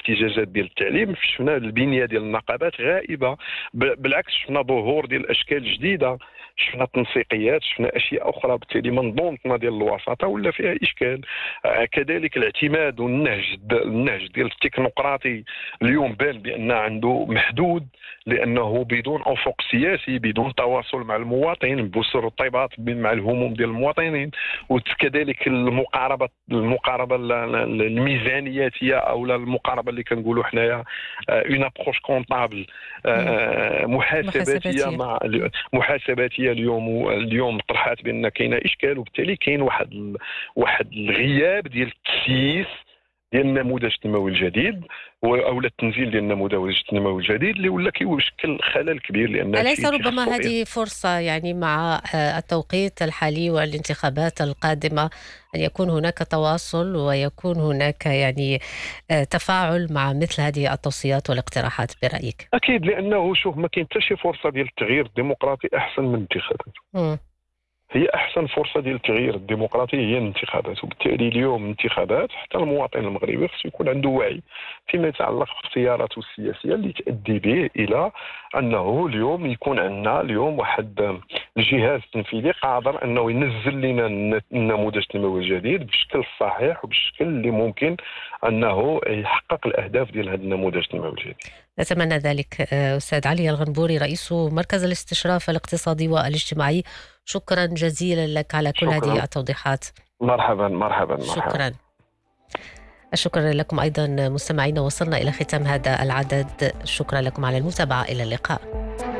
الاحتجاجات ديال التعليم، شفنا البنيه ديال النقابات غائبه، بالعكس شفنا ظهور ديال اشكال جديده، شفنا تنسيقيات، شفنا اشياء اخرى. بالتالي منظومتنا ديال الوساطه ولا فيها اشكال. كذلك الاعتماد والنهج ديال التكنوقراطي اليوم بان بان عنده محدود، لانه بدون افق سياسي، بدون تواصل مع المواطن، بوصول الطيبات مع الهموم ديال المواطنين. وكذلك المقاربه الميزانياتيه او المقاربه اللي كنقولوا حنايا اون ابروش كونطابل محاسباتيه مع محاسباتيه. اليوم طرحت بان كاينه اشكال، وبالتالي كاين واحد الغياب ديال التسييس ديال النموذج التنموي الجديد او التنزيل ديال النموذج التنموي الجديد اللي ولا كيشكل خلل كبير. لان أليس ربما هذه فرصة يعني مع التوقيت الحالي والانتخابات القادمة أن يكون هناك تواصل ويكون هناك يعني تفاعل مع مثل هذه التوصيات والاقتراحات برأيك؟ اكيد، لانه شوف ما كاين حتى شي فرصه ديال التغيير الديمقراطي احسن من الانتخابات. هي احسن فرصه ديال التغيير الديمقراطي هي الانتخابات. وبالتالي اليوم الانتخابات حتى المواطن المغربي خصو يكون عنده وعي فيما يتعلق باختياراته السياسيه اللي تؤدي به الى انه اليوم يكون عندنا اليوم واحد الجهاز التنفيذي قادر انه ينزل لنا النموذج التنموي الجديد بالشكل الصحيح وبالشكل اللي ممكن انه يحقق الاهداف ديال هذا النموذج التنموي الجديد. نتمنى ذلك. أستاذ علي الغنبوري، رئيس مركز الاستشراف الاقتصادي والاجتماعي، شكرا جزيلا لك على كل هذه التوضيحات. مرحبا. شكرا. الشكر لكم أيضا مستمعينا، وصلنا إلى ختام هذا العدد. شكرا لكم على المتابعة، إلى اللقاء.